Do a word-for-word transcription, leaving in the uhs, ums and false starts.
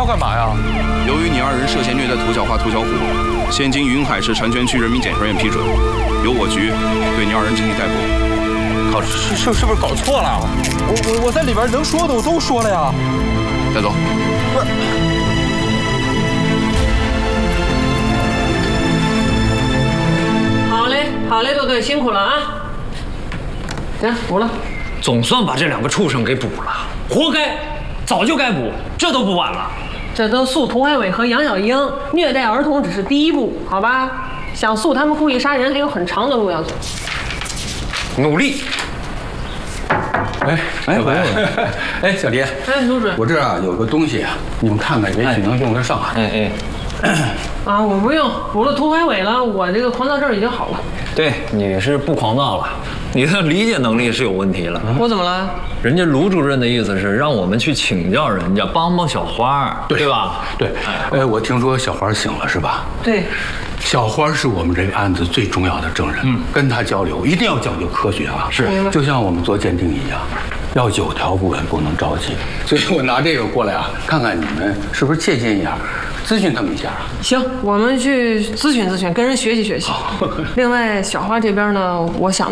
干嘛呀？ 由于你二人涉嫌虐待涂小花、涂小虎，现经云海市禅泉区人民检察院批准，由我局对你二人进行逮捕。铐住！ 是是是不是搞错了？我我我在里边能说的我都说了呀。 带走。 不是。 好嘞，好嘞，豆豆辛苦了啊！行，补了。 总算把这两个畜生给捕了，活该，早就该捕，这都不晚了。 这都诉涂海伟和杨小英虐待儿童只是第一步，好吧？想诉他们故意杀人还有很长的路要走。 努力。 哎哎喂，哎小蝶， 哎叔叔， 我这儿啊有个东西啊，你们看看，也许能用得上啊。 哎哎， 啊，我不用，补了涂海伟了，我这个狂躁症已经好了。 对，你是不狂躁了，你的理解能力是有问题了。 我怎么了？ 人家卢主任的意思是让我们去请教人家，帮帮小花，对吧？ 对，哎，我听说小花醒了是吧？ 对。 小花是我们这个案子最重要的证人，嗯，跟她交流一定要讲究科学啊， 是， 就像我们做鉴定一样，要有条不紊，不能着急。所以我拿这个过来啊，看看你们是不是借鉴一下，咨询他们一下啊。 行，我们去咨询咨询，跟人学习学习。另外，小花这边呢，我想。